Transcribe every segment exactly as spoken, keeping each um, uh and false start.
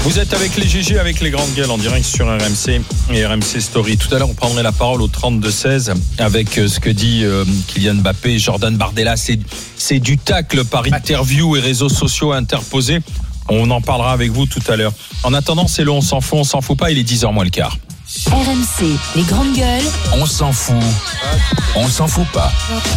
Vous êtes avec les G G, avec les grandes gueules en direct sur R M C et R M C Story. Tout à l'heure, on prendrait la parole au trente-deux seize avec ce que dit euh, Kylian Mbappé et Jordan Bardella. C'est, c'est du tacle par interview et réseaux sociaux interposés. On en parlera avec vous tout à l'heure. En attendant, c'est le On s'en fout, on s'en fout pas. Il est dix heures moins le quart. R M C, les grandes gueules. On s'en fout, on s'en fout pas.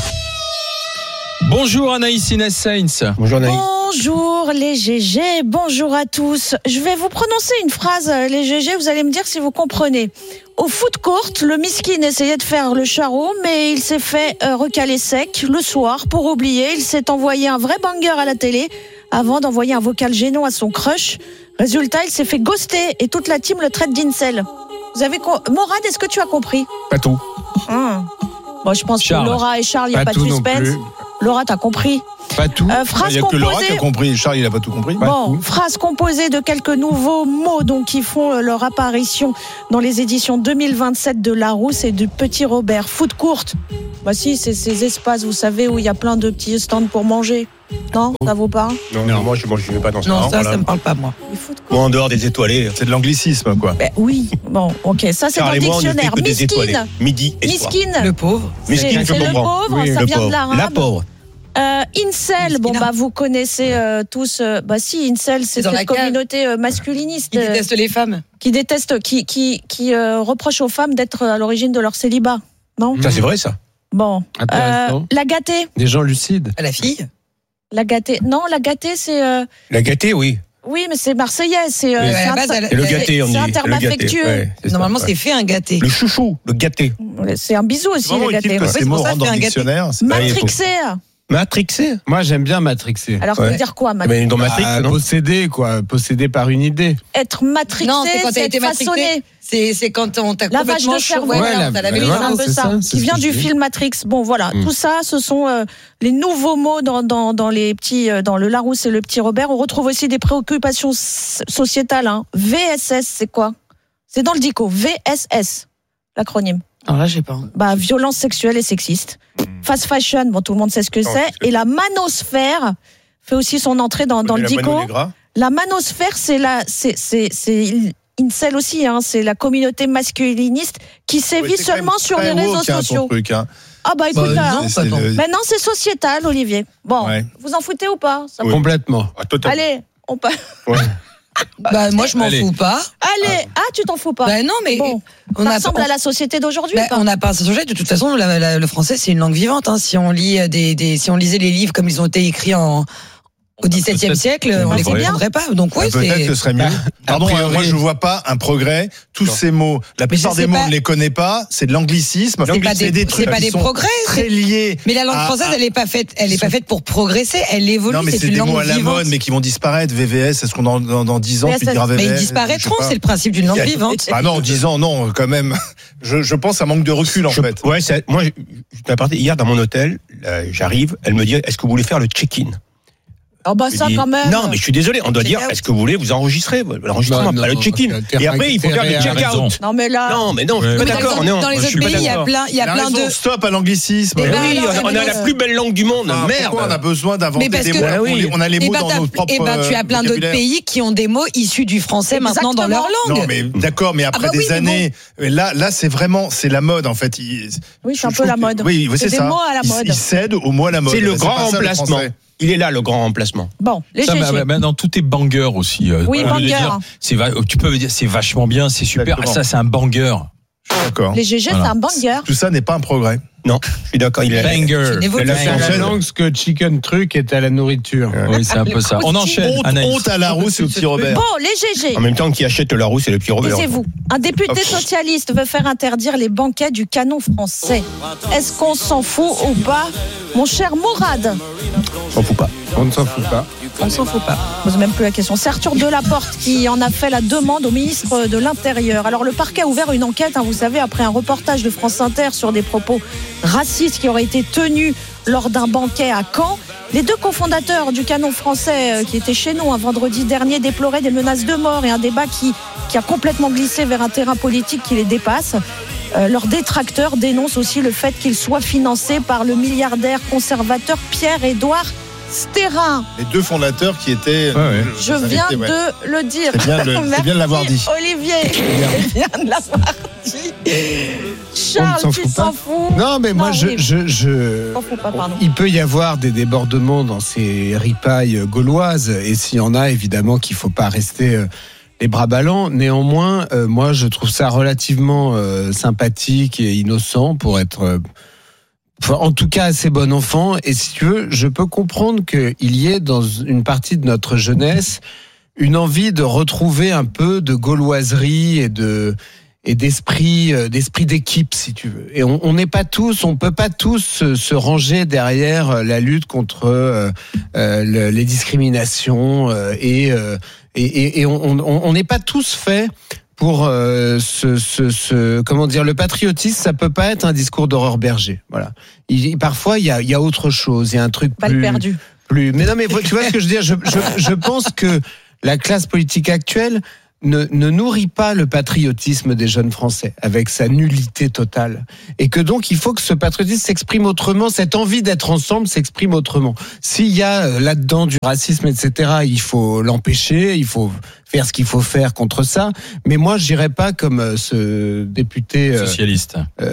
Bonjour Anaïs Inès Sainz. Bonjour Anaïs. Bonjour les G G, bonjour à tous. Je vais vous prononcer une phrase, les G G, vous allez me dire si vous comprenez. Au foot court, le miskin essayait de faire le charron, mais il s'est fait euh, recaler sec le soir pour oublier. Il s'est envoyé un vrai banger à la télé avant d'envoyer un vocal gênant à son crush. Résultat, il s'est fait ghoster et toute la team le traite d'incel. Vous avez co- Morad, est-ce que tu as compris ? Pas tout. Hum. Bon, je pense Charles. que Laura et Charles, il n'y a Pas pas de tout non suspense. plus. Laura, t'as compris ? Pas tout. Euh, phrase Il n'y a que Laura qui a composée. compris. Charles, il n'a pas tout compris. Bon, phrase composée de quelques nouveaux mots donc, qui font euh, leur apparition dans les éditions deux mille vingt-sept de Larousse et du Petit Robert. Foot courte. Bah si, c'est ces espaces, vous savez, où il y a plein de petits stands pour manger. Non, ça vaut pas. Non, non, moi je ne vais pas dans ça. Non, ça, voilà. ça me parle pas, moi. Les foot courtes. Moi, en dehors des étoilés. C'est de l'anglicisme, quoi. Ben oui, bon, ok, ça c'est dans le dictionnaire. Miskin, Midi et soir. miskin, Le pauvre. c'est, Miskin, je c'est le comprends. pauvre, Oui, ça le vient de pauvre. l'arabe. La pauvre. Euh, incel, bon Miskina. bah vous connaissez euh, tous, euh, bah si, incel, c'est Dans la cette cave. communauté euh, masculiniste Qui euh, déteste les femmes. qui déteste, qui qui qui euh, reproche aux femmes d'être à l'origine de leur célibat. Non. Ça, c'est vrai, ça. Bon, euh, Intéressant. la gâtée, Des gens lucides. À la fille. la gâtée. Non, la gâtée, c'est euh, La gâtée, oui. oui, mais c'est marseillais, c'est euh, Oui, c'est à la un- base, elle- Et le Euh, gâté, on dit. c'est un terme Le gâté, affectueux. ouais, c'est ça, Normalement, ouais. c'est fait un gâté. Le chouchou, le gâté. c'est un bisou aussi, Vraiment la utile gâtée. que Ouais, ces c'est mots pour ça rentrent que dans le c'est un dictionnaire. C'est- Matrixé. Matrixé. Moi, j'aime bien matrixer. Alors, ça Ouais. veut dire quoi, Eh Matrixé? ben, dans Matrix, Ah, non possédé, quoi. Possédé par une idée. Être matrixé, Non, c'est quand c'est t'as été être façonné. matrixé. C'est, c'est quand on t'a Lavage complètement de cerveau. chaud. Ouais, la- t'as la la- même Oui, voilà, c'est un peu c'est ça, ça, c'est qui ce vient que du je dis. film Matrix. Bon, voilà, Mm. tout ça, ce sont euh, les nouveaux mots dans, dans, dans les petits, euh, dans le Larousse et le Petit Robert. On retrouve aussi des préoccupations s- sociétales. Hein. V S S, c'est quoi? C'est dans le dico. V S S, l'acronyme. Alors là, je sais pas. Bah, violence sexuelle et sexiste. Fast fashion, bon, tout le monde sait ce que Non, c'est. c'est ce que- Et la manosphère fait aussi son entrée dans, dans le La dico. Mano Negra. La manosphère, c'est la, c'est, c'est, c'est incel aussi, hein. C'est la communauté masculiniste qui sévit Ouais, c'est quand seulement même sur très les réseaux woke, hein, ton sociaux. truc, hein. Ah bah écoute, Bah, hein. non. C'est- pas c'est- Maintenant c'est sociétal, Olivier. Bon, Ouais. vous en foutez ou pas? Ça Oui. Complètement. Ah, totalement. Allez, on pa- Bah, moi, je m'en Allez. fous pas. Allez, ah tu t'en fous pas? Bah, non, mais. Bon, on ça a ressemble on- à la société d'aujourd'hui. Bah, ou pas on n'a pas un sujet. De toute façon, la- la- le français, c'est une langue vivante. Hein. Si on lit des, des, si on lisait les livres comme ils ont été écrits en, au dix-septième peut-être. siècle, on Bah, les c'est bien. comprendrait pas. Donc, oui, Ah, Peut-être c'est. que ce serait mieux. Bah, Pardon, a hein, priori- moi je vois pas un progrès. Tous Non. ces mots, la plupart c'est des mots pas- on ne les connaît pas. C'est de l'anglicisme. C'est pas C'est des, trucs c'est pas qui des sont progrès. très c'est- liés. Mais la langue à- française, à- elle est pas faite, elle est pas faite pour progresser. Elle évolue. Non, mais c'est c'est une des langue mots à la vivante. mode, mais qui vont disparaître. V V S, est-ce qu'on dans, dans, dans dix ans, V S S, tu diras V V S? Mais ils Je disparaîtront. sais pas. C'est le principe d'une langue vivante. Bah non, dix ans, non, quand même. Je, je pense à un manque de recul, en Je- fait. Ouais, c'est- moi, je- je- parti hier dans mon hôtel, là, j'arrive, elle me dit, est-ce que vous voulez faire le check-in? Oh bah Je ça dis, quand même. Non, mais je suis désolé, on doit Check dire, out. est-ce que vous voulez vous enregistrer? L'enregistrement, Bah, pas le non, check-in. parce que Et après, il faut faire le t'as raison. check-out. Non mais là. Non, mais non, je suis Ouais, pas mais d'accord. Dans, on est en- dans les je autres suis pas pays, il y a d'accord. plein, il y a Il a plein raison, de. stop à l'anglicisme. Eh Mais ben, oui, alors, on a alors, la euh, plus belle langue du monde. Ah, Merde. pourquoi on a besoin Mais d'inventer parce des que- mots? Ah On oui. les- On a les Eh mots ben, dans t'as- notre propre. eh ben, tu as plein d'autres vocabulaire. pays qui ont des mots issus du français maintenant dans leur Exactement. langue. Non, mais d'accord, mais après Ah bah oui, des mais années, là, là, c'est vraiment, c'est la mode en fait. Il- Oui, c'est un je peu trouve la que- mode. Oui, oui, C'est c'est des ça. mots à la Il- mode. Il cède au mot à la mode. C'est le Mais grand pas ça, remplacement. Français. Il est là, le grand remplacement. Bon, les Ça, G bah, G. bah, maintenant, tout est banger aussi. euh, Oui, au lieu de banger. dire, c'est va- tu peux me dire, c'est vachement bien, c'est super. Exactement. Ça, c'est un banger. D'accord. Les G G, Voilà. c'est un banger. Tout ça n'est pas un progrès. Non, je suis d'accord. Il est Banger. C'est une évolution. Elle a C'est à la enchaîne. langue ce que chicken truc est à la nourriture. Oui, c'est un peu ça. On enchaîne, Honte, Anaïs. honte à la rousse et au petit Robert. Bon, les G G. En même temps, qui achète le Larousse et le petit Robert. Taisez-vous. Un député Hop. socialiste veut faire interdire les banquets du canon français. Est-ce qu'on s'en fout ou pas, mon cher Mourad? On s'en fout pas. On ne s'en fout pas. On ne s'en fout pas. Je pose même plus la question. C'est Arthur Delaporte qui en a fait la demande au ministre de l'Intérieur. Alors le parquet a ouvert une enquête, hein, vous savez, après un reportage de France Inter sur des propos racistes qui auraient été tenus lors d'un banquet à Caen. Les deux cofondateurs du canon français euh, qui étaient chez nous un vendredi dernier déploraient des menaces de mort et un débat qui, qui a complètement glissé vers un terrain politique qui les dépasse. Euh, leurs détracteurs dénoncent aussi le fait qu'ils soient financés par le milliardaire conservateur Pierre-Édouard Stérin. Les deux fondateurs qui étaient. Ouais, ouais. Je viens de le dire. C'est bien, de, c'est bien de l'avoir dit. Olivier, je viens de l'avoir dit. Charles, s'en tu fout pas. t'en fous? Non, mais moi, Non, je, oui. je, je... T'en fous pas, pardon. il peut y avoir des débordements dans ces ripailles gauloises, et s'il y en a, évidemment qu'il faut pas rester euh, les bras ballants. Néanmoins, euh, moi, je trouve ça relativement euh, sympathique et innocent pour être, euh, enfin, en tout cas, assez bon enfant. Et si tu veux, je peux comprendre qu'il y ait dans une partie de notre jeunesse une envie de retrouver un peu de gauloiserie et de et d'esprit euh, d'esprit d'équipe, si tu veux. Et on n'est pas tous, on peut pas tous se, se ranger derrière la lutte contre euh, euh, le, les discriminations euh, et, euh, et et et on n'est pas tous faits pour euh, ce, ce, ce comment dire, le patriotisme, ça peut pas être un discours d'horreur berger. Voilà. Il, parfois il y a il y a autre chose, il y a un truc Balle plus perdue. plus. Mais non, mais tu vois ce que je veux dire. Je je, je pense que la classe politique actuelle ne, ne nourrit pas le patriotisme des jeunes Français avec sa nullité totale. Et que donc, il faut que ce patriotisme s'exprime autrement, cette envie d'être ensemble s'exprime autrement. S'il y a là-dedans du racisme, et cetera, il faut l'empêcher, il faut faire ce qu'il faut faire contre ça. Mais moi, je n'irais pas comme ce député euh, Socialiste.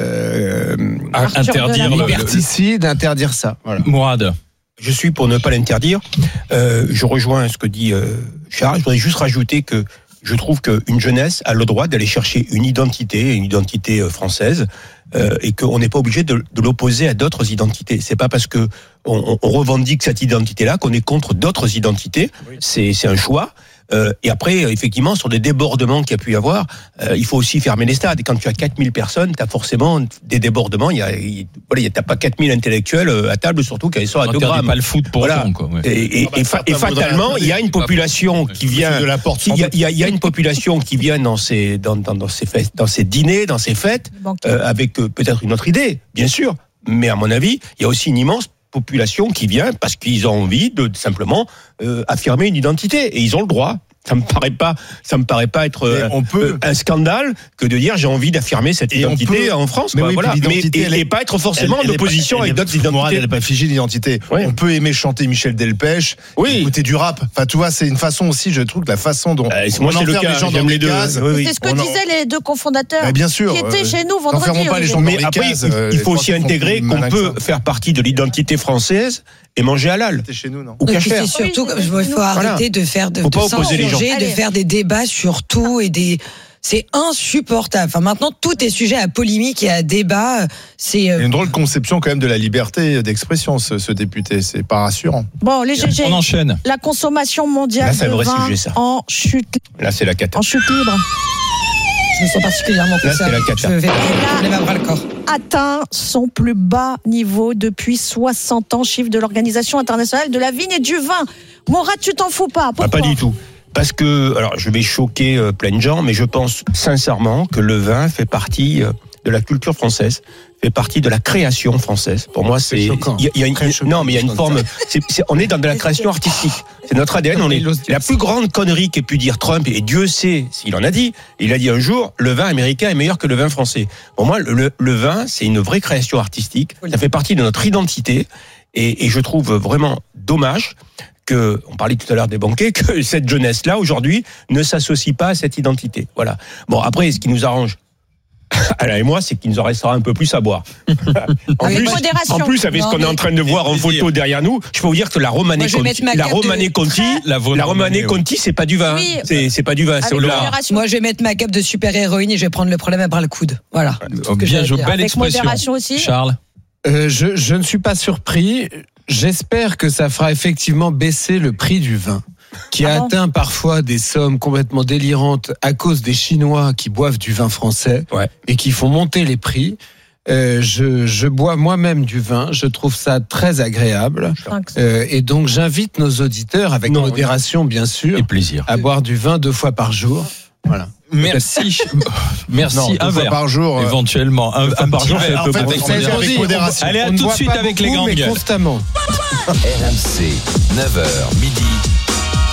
euh, Arthur Interdire Delanoë. le- liberticide, interdire ça. Voilà. Mourad. Je suis pour ne pas l'interdire. Euh, je rejoins ce que dit euh, Charles. Je voudrais juste rajouter que je trouve qu'une jeunesse a le droit d'aller chercher une identité, une identité euh, française, euh, et qu'on n'est pas obligé de, de l'opposer à d'autres identités. C'est pas parce que on, on revendique cette identité-là qu'on est contre d'autres identités. C'est, c'est un choix. Euh, et après, effectivement, sur des débordements qu'il y a pu y avoir, euh, il faut aussi fermer les stades. Et quand tu as quatre mille personnes, tu as forcément des débordements. Il y a, il, voilà, il y a, t'as pas quatre mille intellectuels à table, surtout quand ils sont à deux Interdit grammes. pas le foot pour Voilà. autant, quoi. Ouais. Et, et, Ah bah, et, fa- et certains fatalement, voudraient il y a une population qui vient. de la porte. Il y, a, il y a- il y a une population qui vient dans ces, dans, dans, dans ces fêtes, dans ces dîners, dans ces fêtes, Banquier. euh, avec euh, peut-être une autre idée, bien sûr. Mais à mon avis, il y a aussi une immense population qui vient parce qu'ils ont envie de simplement euh, affirmer une identité, et ils ont le droit. Ça me paraît pas, ça me paraît pas être euh, on peut- un scandale que de dire j'ai envie d'affirmer cette Et on identité peut- en France. Mais quoi, oui, voilà. puis l'identité, Mais- elle et, est- et pas être forcément Elle- en elle est pas- opposition elle avec est- d'autres Morale, identités. elle n'est pas figée l'identité. Ouais. On peut aimer chanter Michel Delpech, Oui. écouter du rap. Enfin, tu vois, c'est une façon aussi, je trouve, que la façon dont Euh, on moi, c'est le enferme cas, les gens j'aime dans les des deux. cases. Oui, oui. C'est ce que On en- disaient les deux cofondateurs Bah, bien sûr. qui étaient euh, chez nous vendredi. n'enfermons pas les gens Olivier. dans Mais les après, cases, il- euh, il les faut aussi Français sont intégrer plus qu'on malins que peut ça. faire partie de l'identité française et manger halal C'était chez nous, non ou Et puis cachère. c'est surtout, Oui, c'est il faut nous. arrêter Voilà. de faire de, Faut de pas opposer les gens. s'insurger, de Allez. faire des débats sur tout et des. C'est insupportable. Enfin, maintenant, tout est sujet à polémique et à débat. C'est. Il y euh, a une drôle de conception quand même de la liberté d'expression, ce, ce député. C'est pas rassurant. Bon, les G G, On enchaîne. la consommation mondiale Là, c'est un de vrai vin sujet, ça. en chute, Là, c'est la cata. en chute libre Je me sens particulièrement Là, concernée. c'est la cata. Je vais là- je lève à bras le corps. atteint son plus bas niveau depuis soixante ans, chiffre de l'Organisation internationale de la vigne et du vin. Mourad, tu t'en fous pas. Ah, Pourquoi? pas du tout. Parce que, alors, je vais choquer euh, plein de gens, mais je pense sincèrement que le vin fait partie euh, de la culture française, fait partie de la création française. Pour moi, c'est, C'est choquant. il y a- il y a une, Très choquant, non, mais il y a une je forme. C'est, c'est- on est dans de la création artistique. C'est notre A D N. On est la plus grande connerie qu'ait pu dire Trump, et Dieu sait s'il en a dit. Il a dit un jour, le vin américain est meilleur que le vin français. Pour moi, le, le vin, c'est une vraie création artistique. Ça fait partie de notre identité, et, et je trouve vraiment dommage que, on parlait tout à l'heure des banquets, que cette jeunesse-là, aujourd'hui, ne s'associe pas à cette identité. Voilà. Bon, après, ce qui nous arrange, Alain et moi, c'est qu'il nous en restera un peu plus à boire. en, Avec plus, modération. en plus, avec ce Non, qu'on est mais- en train de voir en photo derrière nous, je peux vous dire que la Romanée Moi, je vais Conti, mettre ma la cape de- Romanée Conti, La Vaune la Romanée Romanée, Conti, c'est pas du vin. Oui. C'est, c'est pas du vin, c'est Avec au-delà. modération. Moi, je vais mettre ma cape de super-héroïne et je vais prendre le problème à bras le coude. Voilà. Oh, que bien j'ai joué, à dire. belle Avec expression. modération aussi. Charles. Euh, je, je ne suis pas surpris. J'espère que ça fera effectivement baisser le prix du vin, qui a Ah bon atteint parfois des sommes complètement délirantes à cause des Chinois qui boivent du vin français Ouais. et qui font monter les prix. Euh, je, je bois moi-même du vin, je trouve ça très agréable. Euh, et donc j'invite nos auditeurs, avec Non, modération bien sûr, Et plaisir. à boire du vin deux fois par jour. Voilà. Merci. Merci. Non, deux un fois verre. par jour. euh, Éventuellement. Un, un par petit jour, verre. en fait, avec on fait modération. avec modération. Allez, à On ne tout de boit suite pas avec les beaucoup, grandes mais gueules. constamment. R M C, neuf heures midi.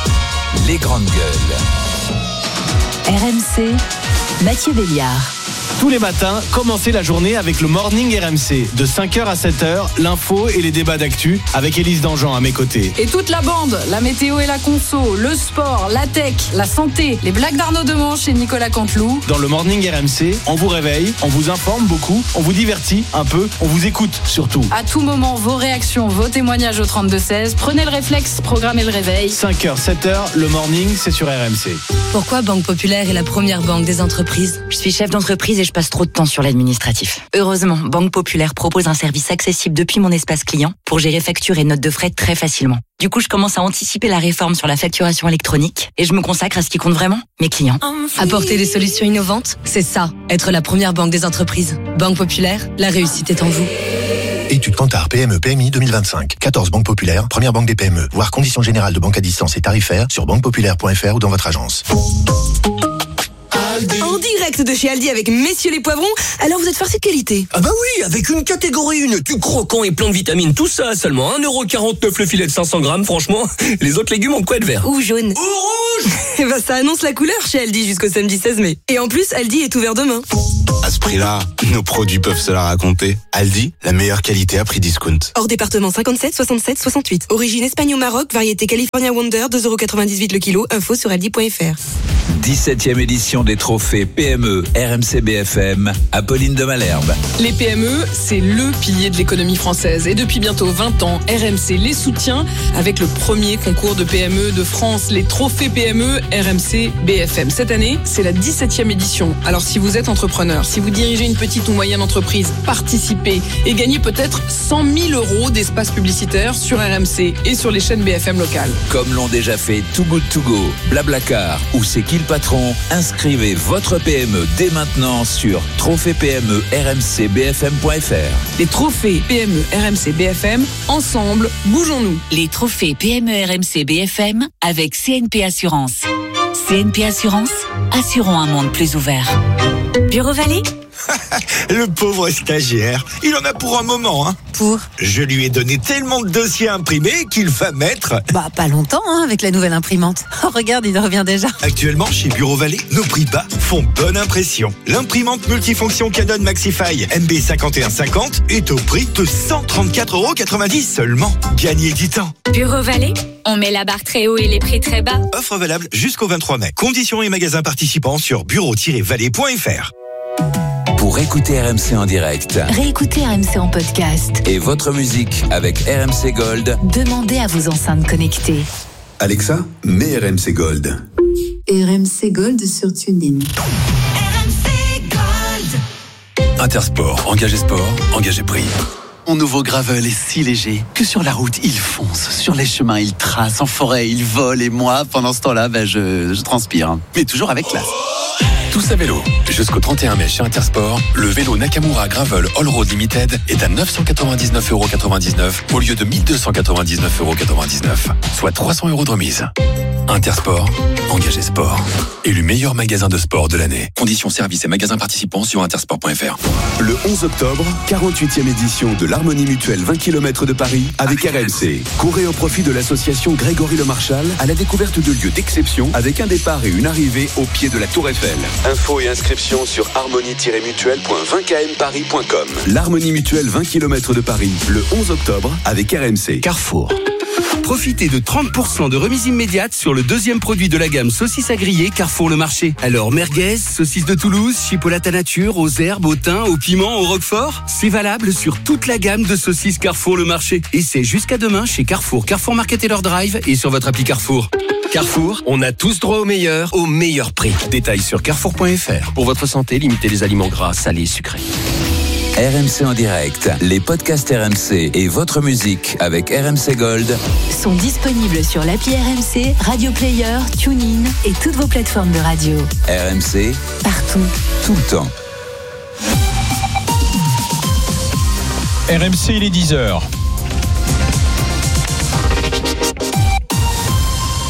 Les grandes gueules. R M C, Mathieu Béliard. Tous les matins, commencez la journée avec le Morning R M C. De cinq heures à sept heures, l'info et les débats d'actu avec Élise Dangean à mes côtés. Et toute la bande, la météo et la conso, le sport, la tech, la santé, les blagues d'Arnaud Demanche et Nicolas Canteloup. Dans le Morning R M C, on vous réveille, on vous informe beaucoup, on vous divertit un peu, on vous écoute surtout. À tout moment, vos réactions, vos témoignages au trente-deux seize. Prenez le réflexe, programmez le réveil. cinq heures, sept heures, le Morning, c'est sur R M C. Pourquoi Banque Populaire est la première banque des entreprises ? Je suis chef d'entreprise et je passe trop de temps sur l'administratif. Heureusement, Banque Populaire propose un service accessible depuis mon espace client pour gérer factures et notes de frais très facilement. Du coup, je commence à anticiper la réforme sur la facturation électronique et je me consacre à ce qui compte vraiment, mes clients. Apporter des solutions innovantes, c'est ça, être la première banque des entreprises. Banque Populaire, la réussite est en vous. Étude Kantar P M E P M I deux mille vingt-cinq. quatorze banques populaires, première banque des P M E. Voir conditions générales de banque à distance et tarifaires sur banque populaire point f r ou dans votre agence. En direct de chez Aldi avec messieurs les poivrons. Alors vous êtes farci de qualité? Ah bah oui, avec une catégorie une, du croquant et plein de vitamines, tout ça à seulement un euro quarante-neuf le filet de cinq cents grammes, franchement. Les autres légumes ont quoi de vert? Ou jaune. Ou rouge. Et bah ça annonce la couleur chez Aldi jusqu'au samedi seize mai. Et en plus, Aldi est ouvert demain. À ce prix-là, nos produits peuvent se la raconter. Aldi, la meilleure qualité à prix discount. Hors département cinquante-sept, soixante-sept, soixante-huit. Origine Espagne au Maroc, variété California Wonder, deux euros quatre-vingt-dix-huit le kilo. Info sur aldi point f r. dix-septième édition des trophées P M E R M C B F M, Apolline de Malherbe. Les P M E, c'est le pilier de l'économie française. Et depuis bientôt vingt ans, R M C les soutient avec le premier concours de P M E de France, les trophées P M E R M C B F M. Cette année, c'est la dix-septième édition. Alors si vous êtes entrepreneur, si vous dirigez une petite ou moyenne entreprise, participez et gagnez peut-être cent mille euros d'espace publicitaire sur R M C et sur les chaînes B F M locales. Comme l'ont déjà fait Too Good To Go, Blablacar ou C'est qui le patron, inscrivez votre P M E dès maintenant sur trophée P M E R M C B F M point f r. Les trophées P M E R M C B F M, ensemble, bougeons-nous. Les trophées P M E R M C B F M avec C N P Assurance. C N P Assurance, assurons un monde plus ouvert. Bureau Vallée ? Le pauvre stagiaire, il en a pour un moment, hein. Pour ? Je lui ai donné tellement de dossiers imprimés qu'il va mettre... Bah, pas longtemps, hein, avec la nouvelle imprimante. Oh, regarde, il revient déjà. Actuellement, chez Bureau Vallée, nos prix bas font bonne impression. L'imprimante multifonction Canon Maxify M B cinquante et un cinquante est au prix de cent trente-quatre euros quatre-vingt-dix seulement. Gagnez du temps. Bureau Vallée ? On met la barre très haut et les prix très bas. Offre valable jusqu'au vingt-trois mai. Conditions et magasins participants sur bureau tiret vallée point f r. Pour écouter R M C en direct Réécoutez R M C en podcast. et votre musique avec R M C Gold, Demandez à vos enceintes connectées. Alexa, mets R M C Gold. R M C Gold sur TuneIn. Intersport, engagé sport, engagé prix. Mon nouveau gravel est si léger que sur la route, il fonce. Sur les chemins, il trace. En forêt, il vole. Et moi, pendant ce temps-là, ben, je, je transpire. Mais toujours avec classe. Tous à vélo. Jusqu'au trente et un mai chez Intersport, le vélo Nakamura Gravel All Road Limited est à neuf cent quatre-vingt-dix-neuf euros quatre-vingt-dix-neuf au lieu de mille deux cent quatre-vingt-dix-neuf euros quatre-vingt-dix-neuf, soit trois cents euros de remise. Intersport, engagé sport. Élu meilleur magasin de sport de l'année. Conditions services et magasins participants sur intersport point f r. Le onze octobre, quarante-huitième édition de l'Harmonie Mutuelle vingt kilomètres de Paris avec R M C. Courez au profit de l'association Grégory Le Marchal à la découverte de lieux d'exception avec un départ et une arrivée au pied de la Tour Eiffel. Infos et inscriptions sur harmonie tiret mutuelle point vingt k m paris point com. L'Harmonie Mutuelle vingt kilomètres de Paris, le onze octobre avec R M C. Carrefour. Profitez de trente pour cent de remise immédiate sur le deuxième produit de la gamme saucisses à griller Carrefour Le Marché. Alors merguez, saucisses de Toulouse, chipolata nature, aux herbes, au thym, au piment, au roquefort. C'est valable sur toute la gamme de saucisses Carrefour Le Marché. Et c'est jusqu'à demain chez Carrefour, Carrefour Market et leur drive et sur votre appli Carrefour. Carrefour, on a tous droit au meilleur, au meilleur prix. Détails sur carrefour point f r. Pour votre santé, limitez les aliments gras, salés, sucrés. R M C en direct, les podcasts R M C et votre musique avec R M C Gold Sont disponibles sur l'appli R M C, Radio Player, TuneIn et toutes vos plateformes de radio. R M C, Partout. tout le temps. R M C, il est dix heures.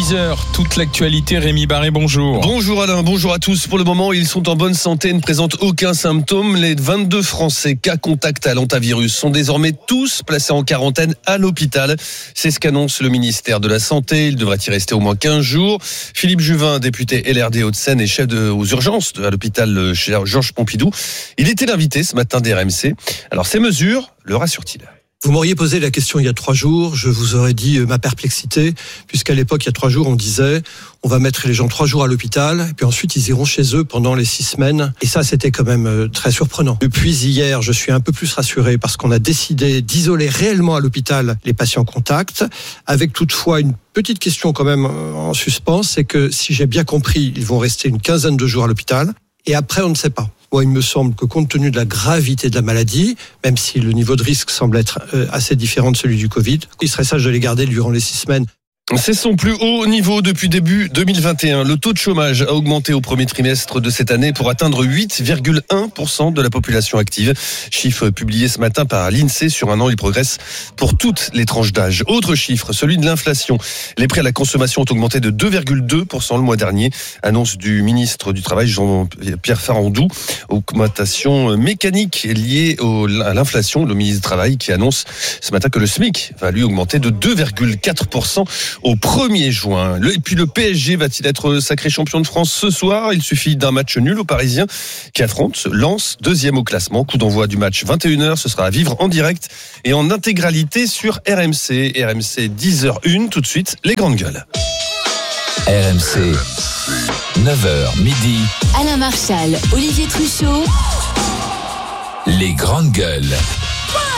dix heures, toute l'actualité. Rémi Barré, bonjour. Bonjour Alain, bonjour à tous. Pour le moment, ils sont en bonne santé et ne présentent aucun symptôme. Les vingt-deux Français cas contact à l'hantavirus sont désormais tous placés en quarantaine à l'hôpital. C'est ce qu'annonce le ministère de la Santé. Il devrait y rester au moins quinze jours. Philippe Juvin, député L R D Hauts-de-Seine et chef de, aux urgences à l'hôpital Georges Pompidou, il était l'invité ce matin des R M C. Alors ces mesures le rassurent-ils ? Vous m'auriez posé la question il y a trois jours, je vous aurais dit ma perplexité, puisqu'à l'époque, il y a trois jours, on disait on va mettre les gens trois jours à l'hôpital, et puis ensuite ils iront chez eux pendant les six semaines. Et ça, c'était quand même très surprenant. Depuis hier, je suis un peu plus rassuré parce qu'on a décidé d'isoler réellement à l'hôpital les patients contacts, avec toutefois une petite question quand même en suspens, c'est que si j'ai bien compris, ils vont rester une quinzaine de jours à l'hôpital, et après on ne sait pas. Moi, il me semble que compte tenu de la gravité de la maladie, même si le niveau de risque semble être assez différent de celui du Covid, il serait sage de les garder durant les six semaines. C'est son plus haut niveau depuis début deux mille vingt et un. Le taux de chômage a augmenté au premier trimestre de cette année pour atteindre huit virgule un pour cent de la population active. Chiffre publié ce matin par l'INSEE. Sur un an, il progresse pour toutes les tranches d'âge. Autre chiffre, celui de l'inflation. Les prix à la consommation ont augmenté de deux virgule deux pour cent le mois dernier. Annonce du ministre du Travail, Jean-Pierre Farandou. Augmentation mécanique liée à l'inflation. Le ministre du Travail qui annonce ce matin que le SMIC va lui augmenter de deux virgule quatre pour cent au premier juin. Et puis le P S G va-t-il être sacré champion de France ce soir ? Il suffit d'un match nul aux Parisiens qui affrontent Lens, deuxième au classement. Coup d'envoi du match vingt et une heures, ce sera à vivre en direct et en intégralité sur R M C. R M C dix heures une, tout de suite, les grandes gueules. R M C, neuf heures midi. Alain Marchal, Olivier Truchot. Les grandes gueules.